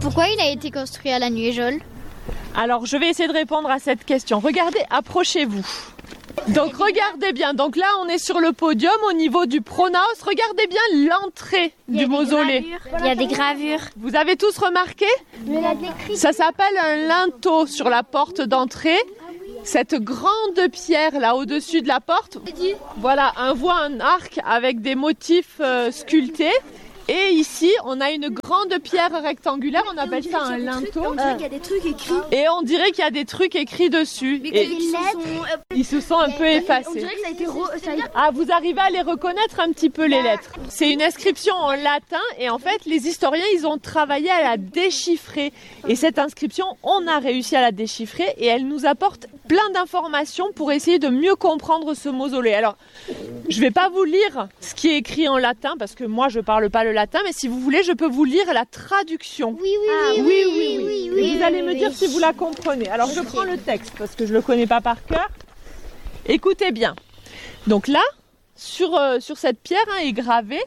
pourquoi il a été construit à la Nuéjole? Alors, je vais essayer de répondre à cette question. Regardez, approchez-vous. Donc, regardez bien. Donc là, on est sur le podium au niveau du pronaos. Regardez bien l'entrée du mausolée. Il y a des gravures. Vous avez tous remarqué? Ça s'appelle un linteau sur la porte d'entrée. Cette grande pierre là au-dessus de la porte. Voilà, on voit un arc avec des motifs sculptés. Et ici, on a une grande pierre rectangulaire, on appelle ça un linteau. On dirait qu'il y a des trucs écrits. Et on dirait qu'il y a des trucs écrits dessus. Et ils se sont un peu effacés. On dirait que ça a été Ah, vous arrivez à les reconnaître un petit peu les lettres. C'est une inscription en latin et en fait, les historiens, ils ont travaillé à la déchiffrer. Et cette inscription, on a réussi à la déchiffrer et elle nous apporte plein d'informations pour essayer de mieux comprendre ce mausolée. Alors, je vais pas vous lire ce qui est écrit en latin parce que moi, je parle pas le latin, mais si vous voulez, je peux vous lire la traduction. Oui. Et vous allez me dire si vous la comprenez. Alors, je prends le texte parce que je le connais pas par cœur. Écoutez bien. Donc là, sur cette pierre est gravé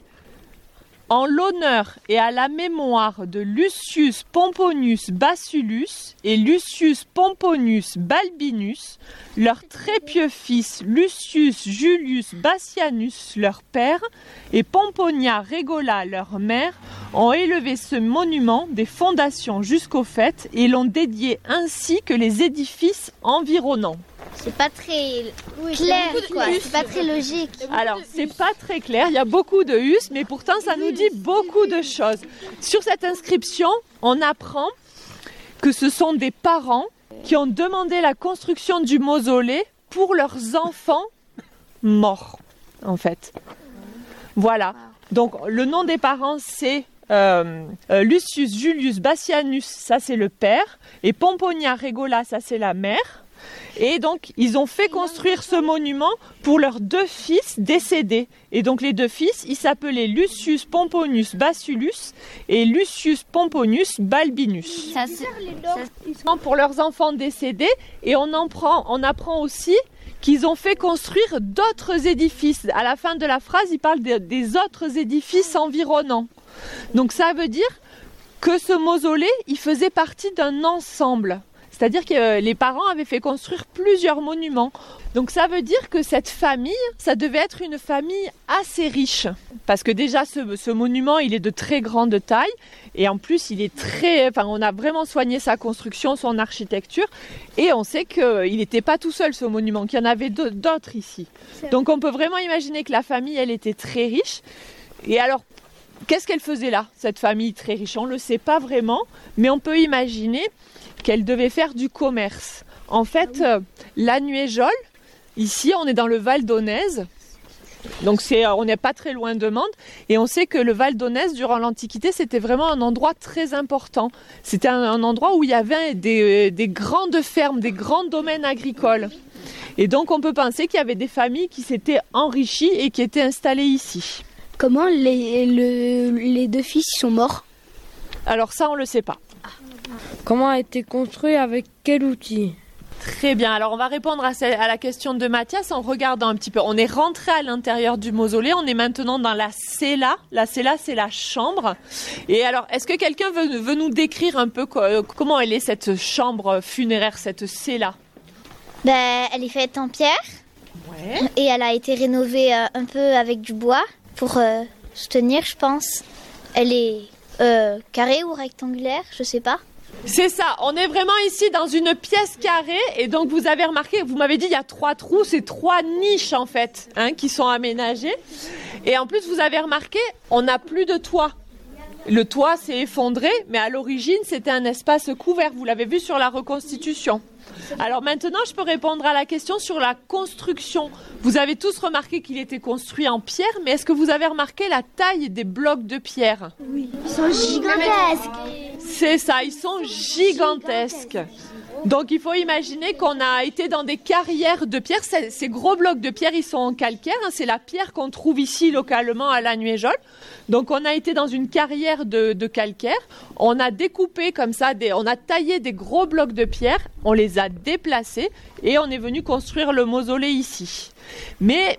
en l'honneur et à la mémoire de Lucius Pomponius Basius et Lucius Pomponius Balbinus, leur très pieux fils Lucius Julius Bassianus, leur père, et Pomponia Regola, leur mère, ont élevé ce monument des fondations jusqu'au faîte et l'ont dédié ainsi que les édifices environnants. C'est pas très clair, quoi. C'est pas très logique. Alors, c'est pas très clair, il y a beaucoup de us, mais pourtant ça nous dit beaucoup de choses. Sur cette inscription, on apprend que ce sont des parents qui ont demandé la construction du mausolée pour leurs enfants morts, en fait. Voilà. Donc, le nom des parents, c'est Lucius Julius Bassianus, ça c'est le père, et Pomponia Regola, ça c'est la mère. Et donc, ils ont fait construire ce monument pour leurs deux fils décédés. Et donc, les deux fils, ils s'appelaient Lucius Pomponius Basius et Lucius Pomponius Balbinus. Pour leurs enfants décédés. Et on apprend aussi qu'ils ont fait construire d'autres édifices. À la fin de la phrase, ils parlent des autres édifices environnants. Donc, ça veut dire que ce mausolée, il faisait partie d'un ensemble. C'est-à-dire que les parents avaient fait construire plusieurs monuments. Donc ça veut dire que cette famille, ça devait être une famille assez riche. Parce que déjà, ce monument, il est de très grande taille. Et en plus, on a vraiment soigné sa construction, son architecture. Et on sait qu'il n'était pas tout seul, ce monument, qu'il y en avait d'autres ici. Donc on peut vraiment imaginer que la famille, elle était très riche. Et alors, qu'est-ce qu'elle faisait là, cette famille très riche? On ne le sait pas vraiment, mais on peut imaginer qu'elle devait faire du commerce. En fait, la Nuéjole, ici, on est dans le Val d'Aunez, donc on n'est pas très loin de Mende, et on sait que le Val d'Aunez, durant l'Antiquité, c'était vraiment un endroit très important. C'était un endroit où il y avait des grandes fermes, des grands domaines agricoles. Et donc, on peut penser qu'il y avait des familles qui s'étaient enrichies et qui étaient installées ici. Comment les deux fils sont morts? Alors ça, on ne le sait pas. Comment a été construit, avec quel outil? Très bien, alors on va répondre à la question de Mathias en regardant un petit peu. On est rentré à l'intérieur du mausolée, on est maintenant dans la cella. La cella, c'est la chambre. Et alors, est-ce que quelqu'un veut nous décrire un peu comment elle est cette chambre funéraire, cette cella? Elle est faite en pierre. Ouais. Et elle a été rénovée un peu avec du bois pour soutenir, je pense. Elle est carrée ou rectangulaire, je sais pas. C'est ça, on est vraiment ici dans une pièce carrée et donc vous avez remarqué, vous m'avez dit il y a 3 trous, c'est 3 niches en fait qui sont aménagées. Et en plus vous avez remarqué, on n'a plus de toit. Le toit s'est effondré, mais à l'origine c'était un espace couvert, vous l'avez vu sur la reconstitution. Alors maintenant je peux répondre à la question sur la construction. Vous avez tous remarqué qu'il était construit en pierre, mais est-ce que vous avez remarqué la taille des blocs de pierre? Oui, ils sont gigantesques. C'est ça, ils sont gigantesques. Donc il faut imaginer qu'on a été dans des carrières de pierre. Ces gros blocs de pierre, ils sont en calcaire. C'est la pierre qu'on trouve ici localement à la Nuéjole. Donc on a été dans une carrière de calcaire. On a découpé comme ça, on a taillé des gros blocs de pierre. On les a déplacés et on est venu construire le mausolée ici. Mais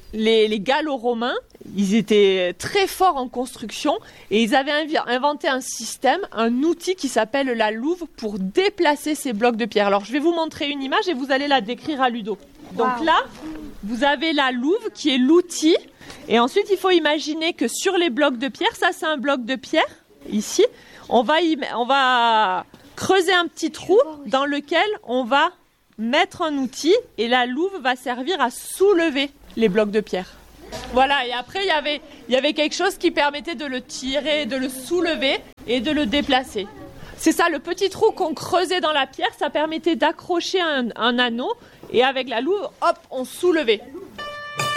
les Gallo-Romains, ils étaient très forts en construction et ils avaient inventé un système, un outil qui s'appelle la louve pour déplacer ces blocs de pierre. Alors je vais vous montrer une image et vous allez la décrire à Ludo. Donc là, vous avez la louve qui est l'outil et ensuite il faut imaginer que sur les blocs de pierre, ça c'est un bloc de pierre, ici, on va creuser un petit trou dans lequel on va mettre un outil et la louve va servir à soulever les blocs de pierre. Voilà, et après il y avait quelque chose qui permettait de le tirer, de le soulever et de le déplacer. C'est ça, le petit trou qu'on creusait dans la pierre, ça permettait d'accrocher un anneau et avec la louve, hop, on soulevait.